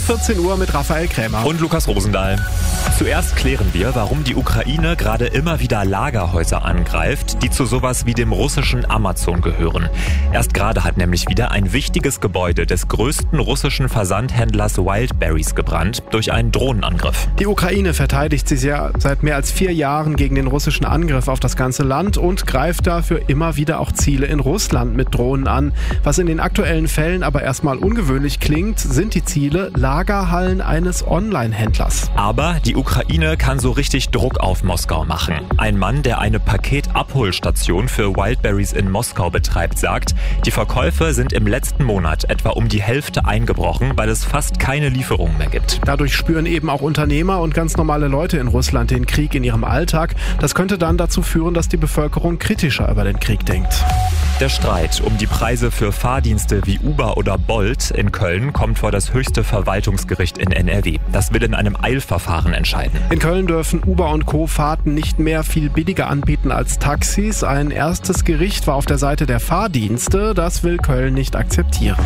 14 Uhr mit Raphael Krämer. Und Lukas Rosendahl. Zuerst klären wir, warum die Ukraine gerade immer wieder Lagerhäuser angreift, die zu sowas wie dem russischen Amazon gehören. Erst gerade hat nämlich wieder ein wichtiges Gebäude des größten russischen Versandhändlers Wildberries gebrannt durch einen Drohnenangriff. Die Ukraine verteidigt sich ja seit mehr als 4 Jahren gegen den russischen Angriff auf das ganze Land und greift dafür immer wieder auch Ziele in Russland mit Drohnen an. Was in den aktuellen Fällen aber erstmal ungewöhnlich klingt, sind die Ziele Lagerhallen eines Online-Händlers. Aber die Ukraine kann so richtig Druck auf Moskau machen. Ein Mann, der eine Paketabholstation für Wildberries in Moskau betreibt, sagt, die Verkäufe sind im letzten Monat etwa um die Hälfte eingebrochen, weil es fast keine Lieferungen mehr gibt. Dadurch spüren eben auch Unternehmer und ganz normale Leute in Russland den Krieg in ihrem Alltag. Das könnte dann dazu führen, dass die Bevölkerung kritischer über den Krieg denkt. Der Streit um die Preise für Fahrdienste wie Uber oder Bolt in Köln kommt vor das höchste Verwaltungsgericht in NRW. Das will in einem Eilverfahren entscheiden. In Köln dürfen Uber und Co. Fahrten nicht mehr viel billiger anbieten als Taxis. Ein erstes Gericht war auf der Seite der Fahrdienste. Das will Köln nicht akzeptieren.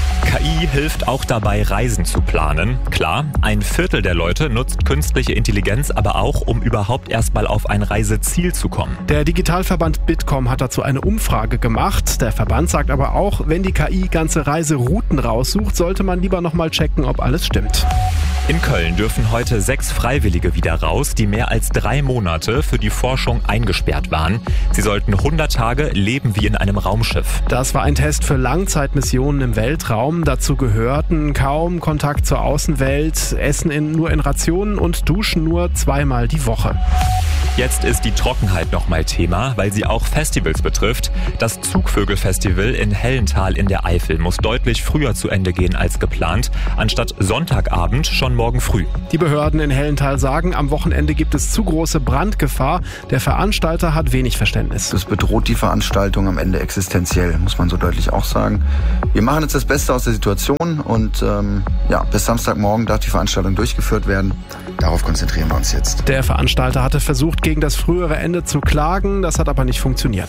KI hilft auch dabei, Reisen zu planen. Klar, 1/4 der Leute nutzt künstliche Intelligenz aber auch, um überhaupt erstmal auf ein Reiseziel zu kommen. Der Digitalverband Bitkom hat dazu eine Umfrage gemacht. Der Verband sagt aber auch, wenn die KI ganze Reiserouten raussucht, sollte man lieber nochmal checken, ob alles stimmt. In Köln dürfen heute 6 Freiwillige wieder raus, die mehr als 3 Monate für die Forschung eingesperrt waren. Sie sollten 100 Tage leben wie in einem Raumschiff. Das war ein Test für Langzeitmissionen im Weltraum. Dazu gehörten kaum Kontakt zur Außenwelt, Essen nur in Rationen und Duschen nur 2-mal die Woche. Jetzt ist die Trockenheit nochmal Thema, weil sie auch Festivals betrifft. Das Zugvögel-Festival in Hellental in der Eifel muss deutlich früher zu Ende gehen als geplant, anstatt Sonntagabend schon morgen früh. Die Behörden in Hellental sagen, am Wochenende gibt es zu große Brandgefahr. Der Veranstalter hat wenig Verständnis. Das bedroht die Veranstaltung am Ende existenziell, muss man so deutlich auch sagen. Wir machen jetzt das Beste aus der Situation und bis Samstagmorgen darf die Veranstaltung durchgeführt werden. Darauf konzentrieren wir uns jetzt. Der Veranstalter hatte versucht, gegen das frühere Ende zu klagen. Das hat aber nicht funktioniert.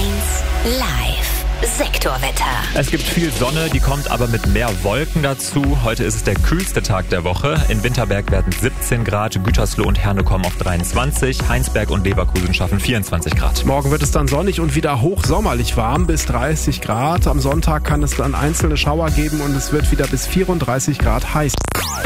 1 Live. Sektorwetter. Es gibt viel Sonne, die kommt aber mit mehr Wolken dazu. Heute ist es der kühlste Tag der Woche. In Winterberg werden 17 Grad, Gütersloh und Herne kommen auf 23, Heinsberg und Leverkusen schaffen 24 Grad. Morgen wird es dann sonnig und wieder hochsommerlich warm, bis 30 Grad. Am Sonntag kann es dann einzelne Schauer geben und es wird wieder bis 34 Grad heiß.